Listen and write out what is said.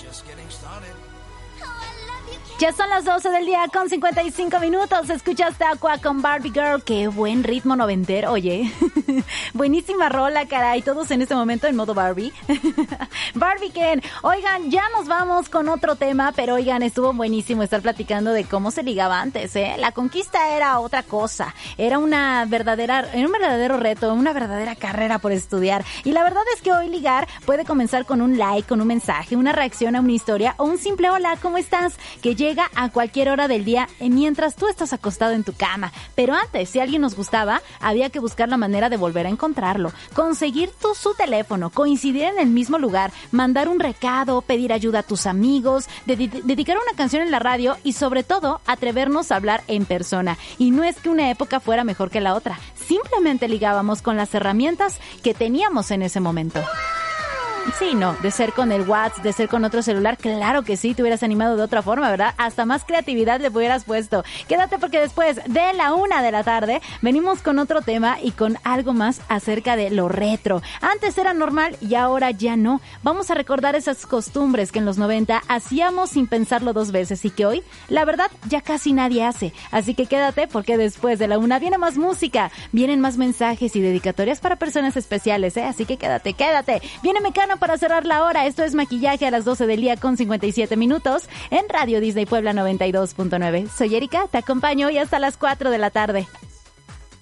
Ya son las 12 del día con 55 minutos. Escuchaste Aqua con Barbie Girl. Qué buen ritmo noventero, oye. Buenísima rola, caray. Todos en este momento en modo Barbie. Barbie Ken. Oigan, ya nos vamos con otro tema, pero oigan, estuvo buenísimo estar platicando de cómo se ligaba antes, ¿eh? La conquista era otra cosa. Era un verdadero reto, una verdadera carrera por estudiar. Y la verdad es que hoy ligar puede comenzar con un like, con un mensaje, una reacción a una historia o un simple hola, ¿cómo estás? Que llega a cualquier hora del día mientras tú estás acostado en tu cama. Pero antes, si alguien nos gustaba, había que buscar la manera de volver a encontrarlo, conseguir su teléfono, coincidir en el mismo lugar, mandar un recado, pedir ayuda a tus amigos, dedicar una canción en la radio y sobre todo atrevernos a hablar en persona. Y no es que una época fuera mejor que la otra, simplemente ligábamos con las herramientas que teníamos en ese momento. Sí, no, de ser con el WhatsApp, de ser con otro celular, claro que sí, te hubieras animado de otra forma, ¿verdad? Hasta más creatividad le hubieras puesto. Quédate porque después de la 1 de la tarde venimos con otro tema y con algo más acerca de lo retro. Antes era normal y ahora ya no. Vamos a recordar esas costumbres que en los 90 hacíamos sin pensarlo dos veces y que hoy, la verdad, ya casi nadie hace. Así que quédate porque después de la 1 viene más música, vienen más mensajes y dedicatorias para personas especiales, ¿eh? Así que quédate. Viene Mecano para cerrar la hora. Esto es Maquillaje a las 12 del día con 57 minutos en Radio Disney Puebla 92.9. Soy Erika, te acompaño hoy hasta las 4 de la tarde.